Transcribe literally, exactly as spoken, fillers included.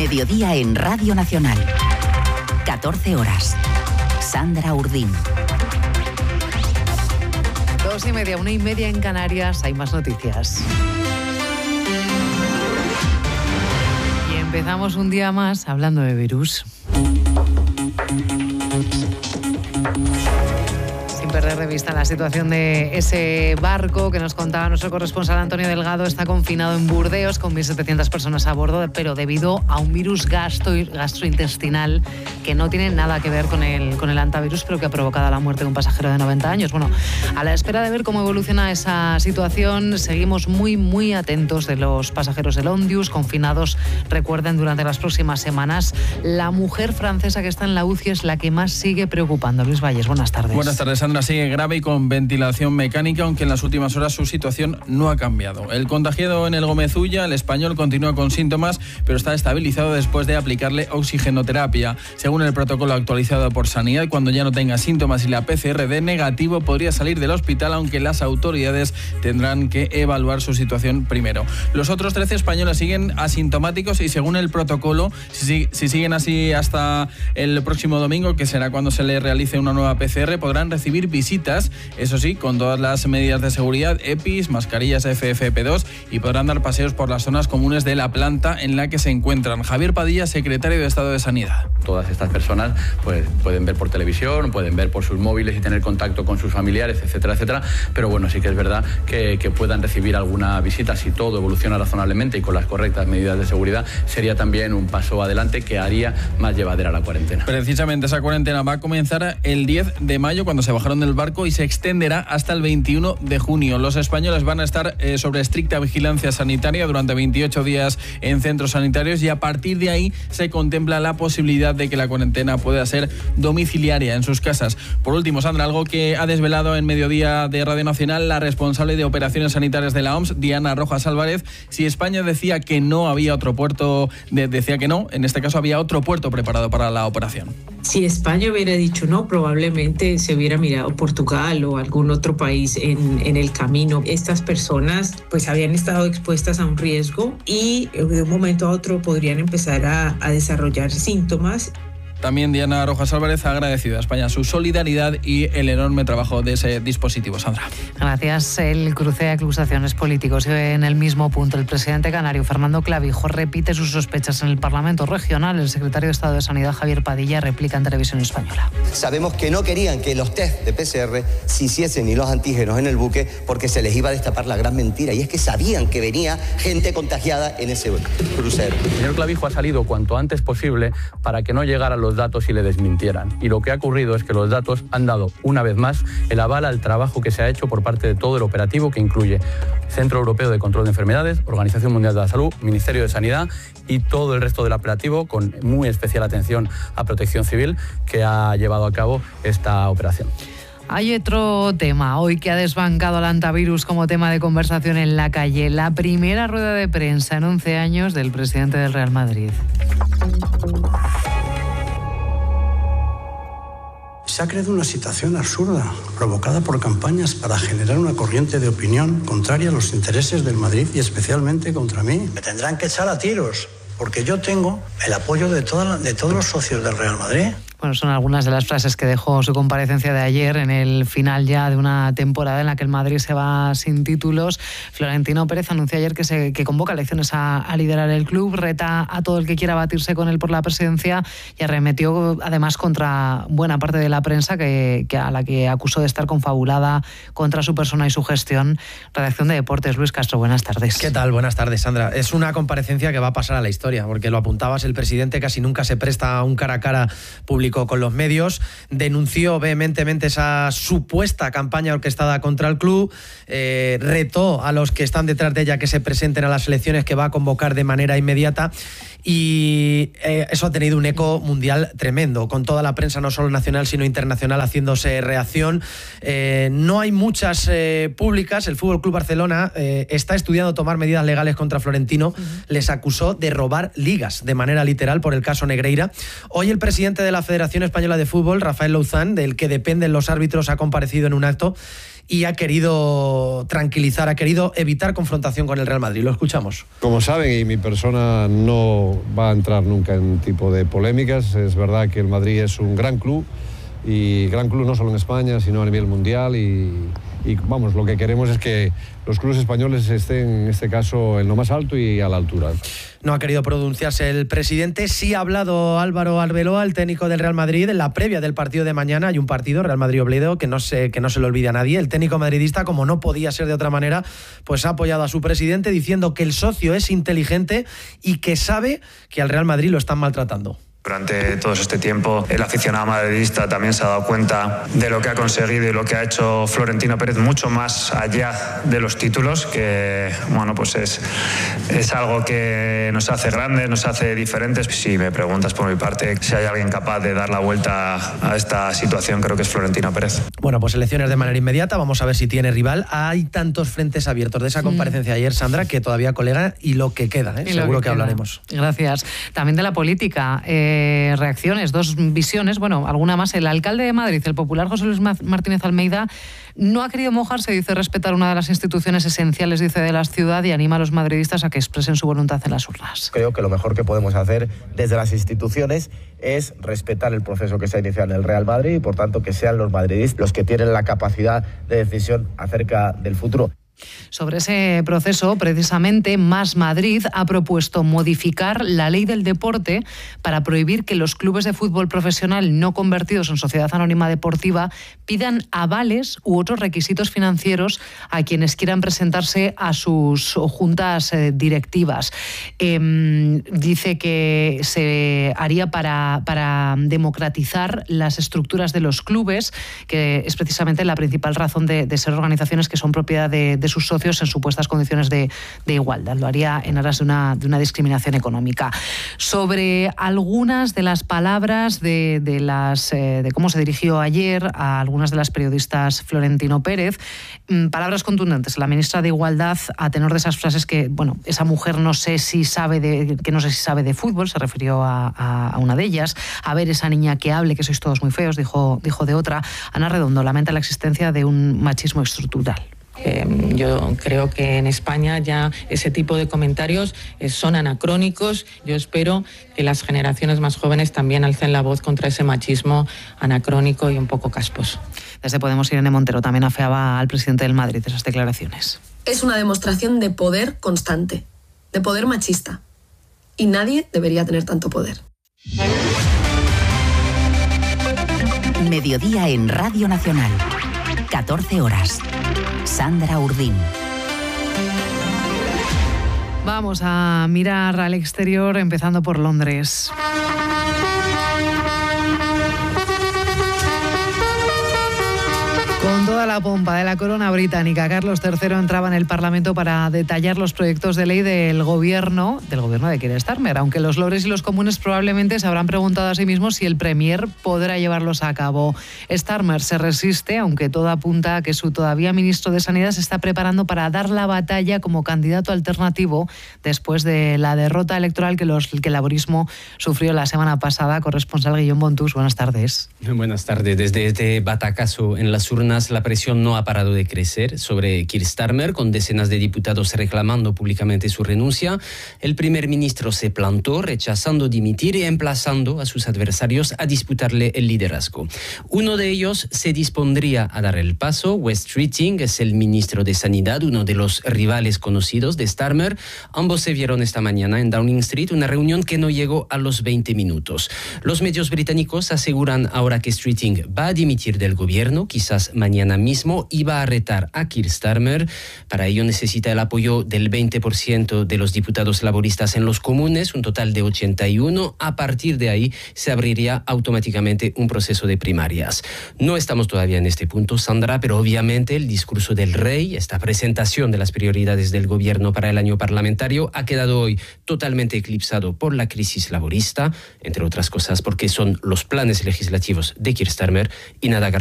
Mediodía en Radio Nacional. catorce horas. Sandra Urdín. Dos y media, una y media en Canarias. Hay más noticias. Y empezamos un día más hablando de virus. Sin perder de vista la situación de ese barco que nos contaba nuestro corresponsal Antonio Delgado, está confinado en Burdeos con mil setecientas personas a bordo, pero debido a un virus gastro, gastrointestinal que no tiene nada que ver con el, con el hantavirus, pero que ha provocado la muerte de un pasajero de noventa años. Bueno, a la espera de ver cómo evoluciona esa situación, seguimos muy, muy atentos de los pasajeros del Ondius confinados. Recuerden, durante las próximas semanas, la mujer francesa que está en la U C I es la que más sigue preocupando. Luis Valles, buenas tardes. Buenas tardes, Sandra. Sigue grave y con ventilación mecánica, aunque en las últimas horas su situación no ha cambiado. El contagiado en el Gómez Ulla, el español, continúa con síntomas, pero está estabilizado después de aplicarle oxigenoterapia. Según el protocolo actualizado por Sanidad, cuando ya no tenga síntomas y la P C R de negativo, podría salir del hospital, aunque las autoridades tendrán que evaluar su situación primero. Los otros trece españoles siguen asintomáticos y, según el protocolo, si, si siguen así hasta el próximo domingo, que será cuando se les realice una nueva P C R, podrán recibir visitas, eso sí, con todas las medidas de seguridad, E P Is, mascarillas F F P dos, y podrán dar paseos por las zonas comunes de la planta en la que se encuentran. Javier Padilla, secretario de Estado de Sanidad. Todas estas personas pues, pueden ver por televisión, pueden ver por sus móviles y tener contacto con sus familiares, etcétera, etcétera, pero bueno, sí que es verdad que, que puedan recibir alguna visita. Si todo evoluciona razonablemente y con las correctas medidas de seguridad, sería también un paso adelante que haría más llevadera la cuarentena. Precisamente esa cuarentena va a comenzar el diez de mayo, cuando se bajaron del barco, y se extenderá hasta el veintiuno de junio. Los españoles van a estar eh, sobre estricta vigilancia sanitaria durante veintiocho días en centros sanitarios, y a partir de ahí se contempla la posibilidad de que la cuarentena pueda ser domiciliaria en sus casas. Por último, Sandra, algo que ha desvelado en Mediodía de Radio Nacional la responsable de operaciones sanitarias de la O M S, Diana Rojas Álvarez. Si España decía que no había otro puerto, de, decía que no, en este caso había otro puerto preparado para la operación. Si España hubiera dicho no, probablemente se hubiera mirado Portugal o algún otro país en, en el camino. Estas personas pues habían estado expuestas a un riesgo y de un momento a otro podrían empezar a, a desarrollar síntomas. También Diana Rojas Álvarez ha agradecido a España su solidaridad y el enorme trabajo de ese dispositivo. Sandra. Gracias. El cruce de acusaciones políticos. En el mismo punto, el presidente canario Fernando Clavijo repite sus sospechas en el Parlamento Regional. El secretario de Estado de Sanidad, Javier Padilla, replica en Televisión Española. Sabemos que no querían que los test de P C R se hiciesen ni los antígenos en el buque, porque se les iba a destapar la gran mentira, y es que sabían que venía gente contagiada en ese crucero. El señor Clavijo ha salido cuanto antes posible para que no llegaran los datos y le desmintieran. Y lo que ha ocurrido es que los datos han dado, una vez más, el aval al trabajo que se ha hecho por parte de todo el operativo, que incluye Centro Europeo de Control de Enfermedades, Organización Mundial de la Salud, Ministerio de Sanidad y todo el resto del operativo, con muy especial atención a Protección Civil, que ha llevado a cabo esta operación. Hay otro tema hoy que ha desbancado al hantavirus como tema de conversación en la calle. La primera rueda de prensa en once años del presidente del Real Madrid. Se ha creado una situación absurda, provocada por campañas para generar una corriente de opinión contraria a los intereses del Madrid y especialmente contra mí. Me tendrán que echar a tiros, porque yo tengo el apoyo de, toda, de todos los socios del Real Madrid. Bueno, son algunas de las frases que dejó su comparecencia de ayer, en el final ya de una temporada en la que el Madrid se va sin títulos. Florentino Pérez anunció ayer que, se, que convoca elecciones a, a liderar el club, reta a todo el que quiera batirse con él por la presidencia, y arremetió además contra buena parte de la prensa que, que a la que acusó de estar confabulada contra su persona y su gestión. Redacción de Deportes, Luis Castro, buenas tardes. ¿Qué tal? Buenas tardes, Sandra. Es una comparecencia que va a pasar a la historia, porque lo apuntabas, el presidente casi nunca se presta a un cara a cara público con los medios. Denunció vehementemente esa supuesta campaña orquestada contra el club, eh, retó a los que están detrás de ella que se presenten a las elecciones que va a convocar de manera inmediata, y eh, eso ha tenido un eco mundial tremendo, con toda la prensa no solo nacional sino internacional haciéndose reacción. Eh, no hay muchas eh, públicas. El F C Barcelona eh, está estudiando tomar medidas legales contra Florentino. Uh-huh. Les acusó de robar ligas de manera literal por el caso Negreira. Hoy el presidente de la Federación Española de Fútbol, Rafael Louzán, del que dependen los árbitros, ha comparecido en un acto y ha querido tranquilizar, ha querido evitar confrontación con el Real Madrid. Lo escuchamos. Como saben, y mi persona no va a entrar nunca en tipo de polémicas, es verdad que el Madrid es un gran club, y gran club no solo en España, sino a nivel mundial, y, y vamos, lo que queremos es que los clubes españoles estén, en este caso, en lo más alto y a la altura. No ha querido pronunciarse el presidente. Sí ha hablado Álvaro Arbeloa, el técnico del Real Madrid, en la previa del partido de mañana. Hay un partido, Real Madrid-Oviedo, que no se, que no se le olvide a nadie. El técnico madridista, como no podía ser de otra manera, pues ha apoyado a su presidente diciendo que el socio es inteligente y que sabe que al Real Madrid lo están maltratando. Durante todo este tiempo, el aficionado madridista también se ha dado cuenta de lo que ha conseguido y lo que ha hecho Florentino Pérez, mucho más allá de los títulos, que bueno, pues es, es algo que nos hace grandes, nos hace diferentes. Si me preguntas por mi parte si hay alguien capaz de dar la vuelta a esta situación, creo que es Florentino Pérez. Bueno, pues elecciones de manera inmediata, vamos a ver si tiene rival. Hay tantos frentes abiertos de esa comparecencia de ayer, Sandra, que todavía colega, y lo que queda, ¿eh? Seguro que, que hablaremos. Gracias. También de la política. Eh, reacciones, dos visiones, bueno, alguna más. El alcalde de Madrid, el popular José Luis Martínez Almeida, no ha querido mojarse, dice respetar una de las instituciones esenciales, dice, de la ciudad, y anima a los madridistas a que expresen su voluntad en las urnas. Creo que lo mejor que podemos hacer desde las instituciones es respetar el proceso que se ha iniciado en el Real Madrid y, por tanto, que sean los madridistas los que tienen la capacidad de decisión acerca del futuro. Sobre ese proceso, precisamente, Más Madrid ha propuesto modificar la ley del deporte para prohibir que los clubes de fútbol profesional no convertidos en sociedad anónima deportiva pidan avales u otros requisitos financieros a quienes quieran presentarse a sus juntas eh, directivas. Eh, dice que se haría para, para democratizar las estructuras de los clubes, que es precisamente la principal razón de, de ser organizaciones que son propiedad de, de sus socios en supuestas condiciones de, de igualdad. Lo haría en aras de una, de una discriminación económica. Sobre algunas de las palabras de, de, las, eh, de cómo se dirigió ayer a algunas de las periodistas Florentino Pérez, mmm, palabras contundentes. La ministra de Igualdad, a tenor de esas frases que, bueno, esa mujer no sé si sabe de, que no sé si sabe de fútbol, se refirió a, a, a una de ellas. A ver, esa niña que hable, que sois todos muy feos, dijo, dijo de otra. Ana Redondo lamenta la existencia de un machismo estructural. Eh, yo creo que en España ya ese tipo de comentarios eh, son anacrónicos. Yo espero que las generaciones más jóvenes también alcen la voz contra ese machismo anacrónico y un poco casposo. Desde Podemos, Irene Montero también afeaba al presidente del Madrid esas declaraciones. Es una demostración de poder constante, de poder machista. Y nadie debería tener tanto poder. Mediodía en Radio Nacional. catorce horas. Sandra Urdín. Vamos a mirar al exterior, empezando por Londres. Con toda la pompa de la corona británica, Carlos tercero entraba en el Parlamento para detallar los proyectos de ley del gobierno, del gobierno de Keir Starmer, aunque los lores y los comunes probablemente se habrán preguntado a sí mismos si el Premier podrá llevarlos a cabo. Starmer se resiste, aunque todo apunta a que su todavía ministro de Sanidad se está preparando para dar la batalla como candidato alternativo después de la derrota electoral que, los, que el laborismo sufrió la semana pasada. Corresponsal Guillón Bontus, buenas tardes. Buenas tardes. Desde este batacazo en las urnas, la presión no ha parado de crecer sobre Keir Starmer, con decenas de diputados reclamando públicamente su renuncia. El primer ministro se plantó, rechazando dimitir y emplazando a sus adversarios a disputarle el liderazgo. Uno de ellos se dispondría a dar el paso. Wes Streeting es el ministro de Sanidad, uno de los rivales conocidos de Starmer. Ambos se vieron esta mañana en Downing Street, una reunión que no llegó a los veinte minutos. Los medios británicos aseguran ahora que Streeting va a dimitir del gobierno, quizás mañana mismo, y va a retar a Keir Starmer. Para ello necesita el apoyo del veinte por ciento de los diputados laboristas en los comunes, un total de ochenta y uno. A partir de ahí se abriría automáticamente un proceso de primarias. No estamos todavía en este punto, Sandra, pero obviamente el discurso del rey, esta presentación de las prioridades del gobierno para el año parlamentario, ha quedado hoy totalmente eclipsado por la crisis laborista, entre otras cosas porque son los planes legislativos de Keir Starmer y nada